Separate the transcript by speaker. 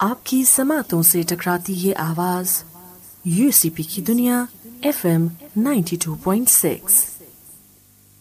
Speaker 1: आपकी समातों से टकराती ये आवाज यूसीपी की दुनिया FM 92.6